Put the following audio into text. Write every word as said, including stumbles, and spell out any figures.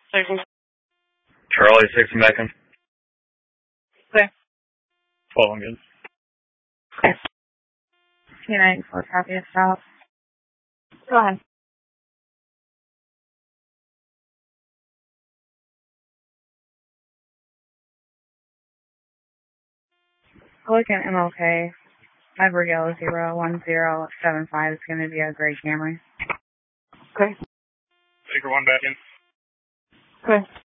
Station. Charlie six Macon. Okay. twelve on good. Okay. Two nine four copy of stop. Go ahead. Look at M L K. Edward Yellow zero one zero seven five is going to be a great Camry. Okay. Baker one back in. Okay.